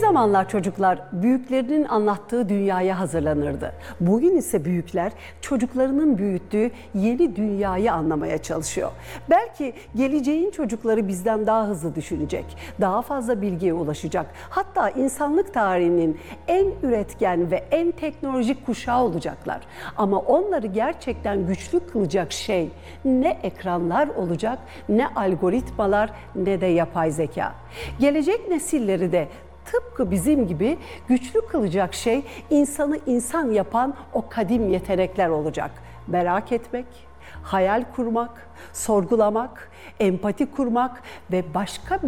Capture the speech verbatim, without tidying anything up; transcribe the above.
zamanlar çocuklar büyüklerinin anlattığı dünyaya hazırlanırdı. Bugün ise büyükler çocuklarının büyüttüğü yeni dünyayı anlamaya çalışıyor. Belki geleceğin çocukları bizden daha hızlı düşünecek, daha fazla bilgiye ulaşacak. Hatta insanlık tarihinin en üretken ve en teknolojik kuşağı olacaklar. Ama onları gerçekten güçlü kılacak şey ne ekranlar olacak, ne algoritmalar, ne de yapay zeka. Gelecek nesilleri de tıpkı bizim gibi güçlü kılacak şey insanı insan yapan o kadim yetenekler olacak. Merak etmek, hayal kurmak, sorgulamak, empati kurmak ve başka